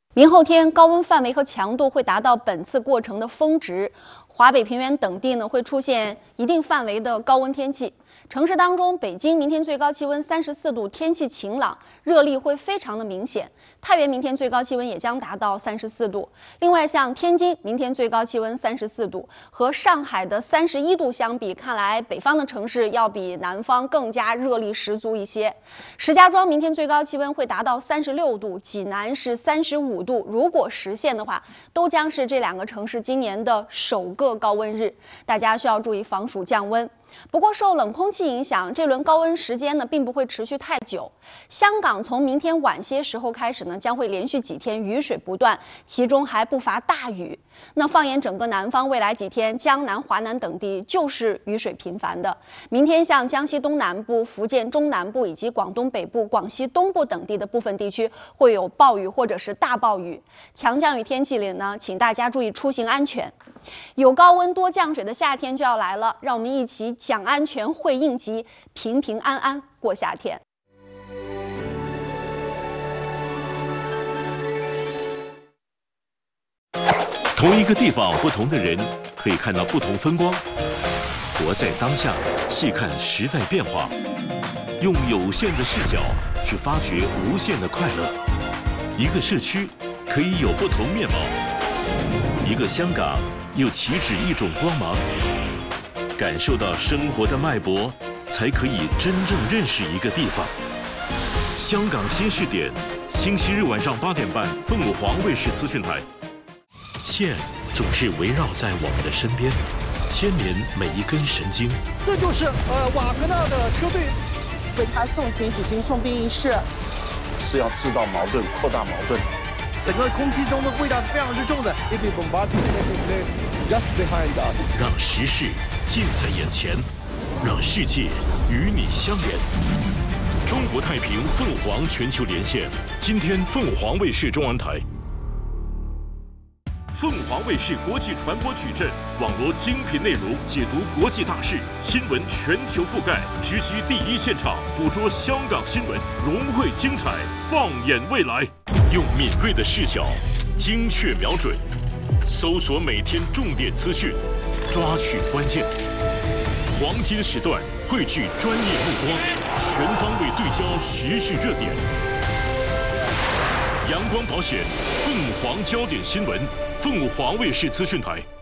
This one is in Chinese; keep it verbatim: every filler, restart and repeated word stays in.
明后天高温范围和强度会达到本次过程的峰值，华北平原等地呢会出现一定范围的高温天气。城市当中，北京明天最高气温三十四度，天气晴朗，热力会非常的明显。太原明天最高气温也将达到三十四度。另外，像天津明天最高气温三十四度，和上海的三十一度相比，看来北方的城市要比南方更加热力十足一些。石家庄明天最高气温会达到三十六度，济南是三十五度。如果实现的话，都将是这两个城市今年的首个高温日，大家需要注意防暑降温。不过受冷空气影响，这轮高温时间呢并不会持续太久。香港从明天晚些时候开始呢，将会连续几天雨水不断，其中还不乏大雨。那放眼整个南方，未来几天江南、华南等地就是雨水频繁的。明天像江西东南部、福建中南部以及广东北部、广西东部等地的部分地区会有暴雨或者是大暴雨。强降雨天气里呢，请大家注意出行安全。有高温多降水的夏天就要来了，让我们一起讲安全、会应急，平平安安过夏天。 同一个地方，不同的人可以看到不同风光。活在当下，细看时代变化，用有限的视角去发掘无限的快乐。一个社区可以有不同面貌，一个香港又岂止一种光芒。感受到生活的脉搏，才可以真正认识一个地方。香港新视点，星期日晚上八点半，凤凰卫视资讯台。线总是围绕在我们的身边，牵连每一根神经。 这就是呃瓦格纳的车队为他送行举行送殡仪式， 是要制造矛盾、扩大矛盾。 整个空气中的味道是非常之重的。Just behind us， 让时事近在眼前，让世界与你相连。中国太平凤凰全球连线，今天凤凰卫视中文台。凤凰卫视国际传播矩阵，网罗精品内容，解读国际大事，新闻全球覆盖，直击第一现场，捕捉香港新闻，融汇精彩，放眼未来，用敏锐的视角，精确瞄准，搜索每天重点资讯，抓取关键，黄金时段汇聚专业目光，全方位对焦时事热点。阳光保险，凤凰焦点新闻，凤凰卫视资讯台。